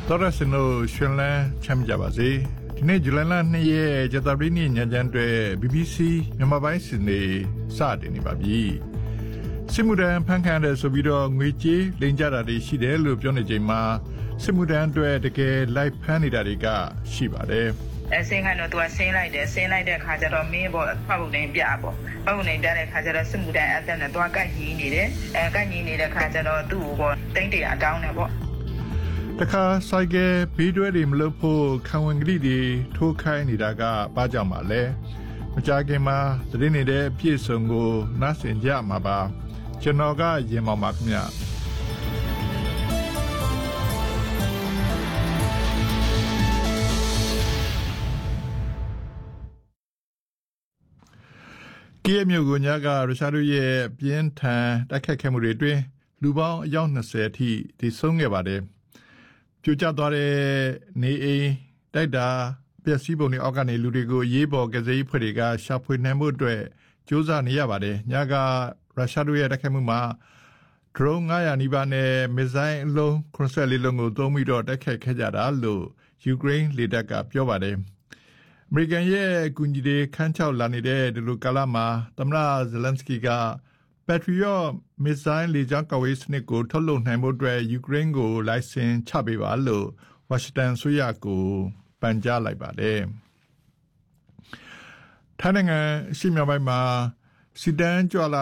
တော်ရစနိုရွှင်လန်းချမ်းကြပါစေဒီနေ့ဇူလိုင်လ2ရက်ဂျတာပရီနေ့ညချမ်းတွေ BBC မြန်မာပိုင်းစီနေစတင်နေပါပြီစစ်မှုထမ်းဖန်ခံတဲ့ဆိုပြီးတော့ငွေကြေးလိမ်ကြတာတွေရှိတယ်လို့ပြောနေချိန်မှာစစ်မှုထမ်းတွေတကယ်လိုက်ဖမ်းနေတာတွေကရှိပါတယ်ဆင်းခိုင်းတော့သူကဆင်းလိုက်တယ်ဆင်းလိုက်တဲ့ခါကျတော့မင်းပေါ့ဖတ်ဖို့နေပြပေါ့ဖတ်ဖို့နေပြတဲ့ခါကျတော့စစ်မှုထမ်းအသက်နဲ့သွားကတ်ကြီးနေတယ်ကတ်ကြီးနေတဲ့ခါကျတော့သူ့ကိုပေါ့တိန့်တရာတောင်းတယ်ပေါ့တခါဆိုင်ကယ်ဘေးတွဲတွေမလုပ်ဖို့ခံဝန်ကတိတွေထိုးခိုင်းနေတာကဘာကြောင့်ပါလဲမကြခင်မှာသတင်းတွေတဲ့အပြည့်စုံကိုနားဆင်ကြမှာပါကျွန်တော်ကရင်မောင်ပါခင်ဗျကီယမြို့ကိုညကရုရှားတို့ရဲ့ပြင်းထန်တိုက်ခတ်ခဲ့မှုတွေအတွင်းလူပေါင်းအယောက်20အထိထိဆုံးခဲ့ပါတယ်ပြိုကျသွားတဲ့နေအိမ်တိုက်တာပျက်စီးပုံတွေအောက်ကနေလူတွေကိုရေးပေါ်ကစားရေးဖွဲ့တွေကရှာဖွေနိုင်မှုအတွက်စူးစမ်းနေရပါတယ်ညကရုရှားတို့ရဲ့တိုက်ခိုက်မှုမှာ drone 900နီးပါးနဲ့မစ်ဇိုင်းအလုံး84လုံးကိုသုံးပြီးတော့တိုက်ခိုက်ခဲ့ကြတာလို့ယူကရိန်းလေတပ်ကပြောပါတယ်အမေရိကန်ရဲ့အကူအညီတွေခန်းချောက်လာနေတဲ့ဒီလိုကာလမှာသမ္မတဇလန်စကီကPatriot မစ်ဇိုင်းလေကြောင်းကာကွယ်ရေးစနစ်ကိုထုတ်လုပ်နိုင်ဖို့အတွက်ယူကရိန်းကိုလိုင်စင်ချပေးပါလို့ဝါရှင်တန်ဆိုရကိုပန်ကြားလိုက်ပါတယ်။ထိုင်းနိုင်ငံအရှေ့မြောက်ပိုင်းမှာစီတန်းကြွလာ